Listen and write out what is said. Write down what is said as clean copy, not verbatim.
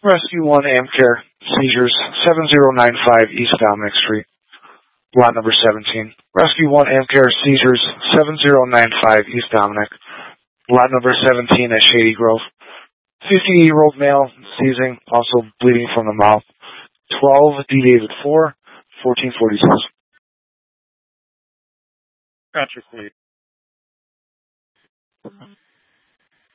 Rescue 1 Amcare, seizures, 7095 East Dominic Street, lot number 17. Rescue 1 Amcare, seizures, 7095 East Dominic, lot number 17 at Shady Grove. 50-year-old male, seizing, also bleeding from the mouth. 12 D. David 4, 1446. Gotcha, please.